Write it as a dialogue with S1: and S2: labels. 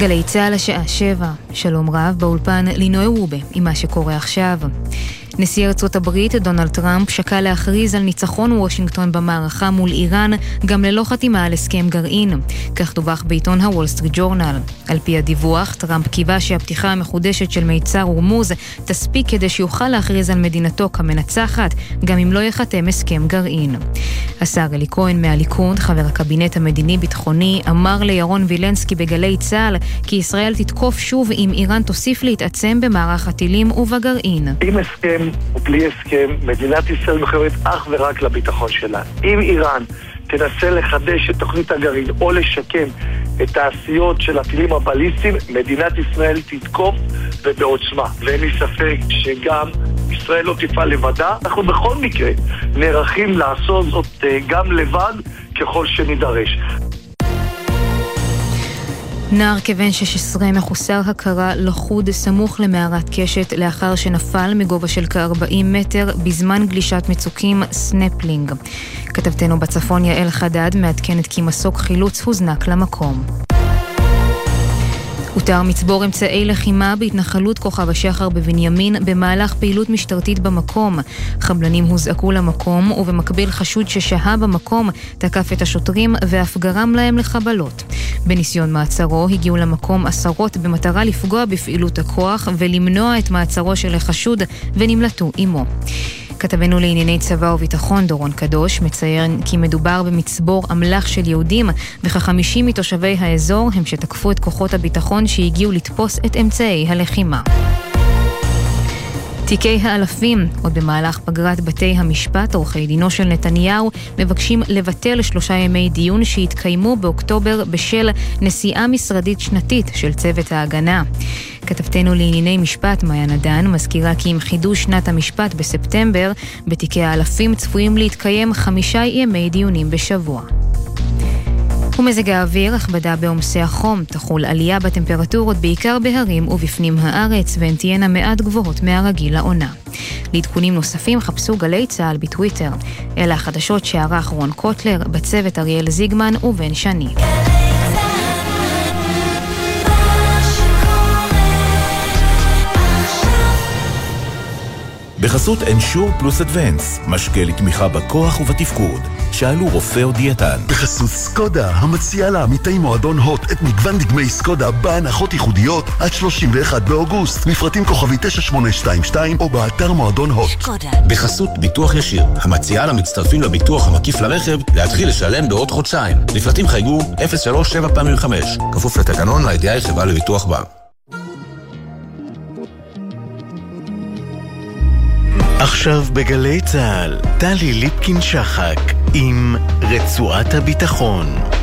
S1: גלי צהל השעה 7, שלום רב, באולפן לינוי רובה עם מה שקורה עכשיו. נשיא ארצות הברית דונלד טראמפ שקל להכריז על ניצחון וושינגטון במערכה מול איראן, גם ללא חתימה על הסכם גרעין. כך דווח בעיתון הוול סטריט ג'ורנל. על פי הדיווח, טראמפ קיווה שהפתיחה המחודשת של מיצר הורמוז תספיק כדי שיוכל להכריז על מדינתו כמנצחת, גם אם לא יחתם הסכם גרעין. השר אלי כהן מהליכוד, חבר הקבינט המדיני-ביטחוני, אמר לירון וילנסקי בגלי צהל כי ישראל תתקוף שוב אם איראן תוסיף להתעצם במערך הטילים ובגרעין.
S2: עם הסכם או בלי הסכם, מדינת ישראל מחויבת אך ורק לביטחון שלה. אם איראן תנסה לחדש את תוכנית הגרעין או לשקם את העשיות של הטילים הבליסטיים, מדינת ישראל תתקוף ובעוצמה. ואין לי ספק שגם ישראל לא תפעל לבדה. אנחנו בכל מקרה נערכים לעשות זאת גם לבד ככל שנידרש.
S1: נער כבן 16 מחוסר הכרה לחוד סמוך למערת קשת לאחר שנפל מגובה של כ-40 מטר בזמן גלישת מצוקים סנפלינג. כתבתנו בצפון יעל חדד מעדכנת כי מסוק חילוץ הוזנק למקום. הותר מצבור אמצעי לחימה בהתנחלות כוכב השחר בבנימין במהלך פעילות משטרתית במקום. חבלנים הוזעקו למקום ובמקביל חשוד ששהה במקום תקף את השוטרים ואף גרם להם לחבלות. בניסיון מעצרו הגיעו למקום עשרות במטרה לפגוע בפעילות הכוח ולמנוע את מעצרו של החשוד ונמלטו עמו. כתבנו לענייני צבא וביטחון דורון קדוש מציין כי מדובר במצבור אמל"ח של יהודים וכ-50 מתושבי האזור הם שתקפו את כוחות הביטחון שהגיעו לתפוס את אמצעי הלחימה. תיקי האלפים, עוד במהלך פגרת בתי המשפט, עורכי דינו של נתניהו מבקשים לבטל 3 ימי דיון שהתקיימו באוקטובר בשל נסיעה משרדית שנתית של צוות ההגנה. כתבתנו לענייני משפט מעיין עדן מזכירה כי עם חידוש שנת המשפט בספטמבר, בתיקי האלפים צפויים להתקיים 5 ימי דיונים בשבוע. ומזג האוויר, הכבדה בעומסי החום, תחול עלייה בטמפרטורות בעיקר בהרים ובפנים הארץ, והן תהיינה מעט גבוהות מהרגיל לעונה. לעדכונים נוספים חפשו גלי צהל בטוויטר. אלה החדשות שערך רון קוטלר, בצוות אריאל זיגמן ובן שני.
S3: בחסות אנשור פלוס אדוונס, משקה לתמיכה בכוח ובתפקוד. שאלו רופא או דיאטן.
S4: בחסות סקודה, המציעה לעמיתי מועדון הוט את מגוון דגמי סקודה בהנחות ייחודיות עד 31 באוגוסט. מפרטים כוכבי 9822 או באתר מועדון הוט.
S5: בחסות ביטוח ישיר, המציעה למצטרפים לביטוח המקיף לרכב להתחיל לשלם בעוד חודשיים. לפרטים חייגו 037 כפוף לתקנון לידיעה חברה לביטוח בה.
S6: עכשיו בגלי צהל, טלי ליפקין שחק עם רצועת הביטחון.